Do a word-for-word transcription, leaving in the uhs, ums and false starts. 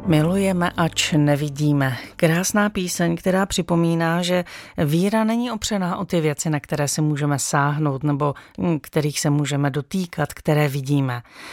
Milujeme, ač nevidíme. Krásná píseň, která připomíná, že víra není opřená o ty věci, na které si můžeme sáhnout nebo kterých se můžeme dotýkat, které vidíme.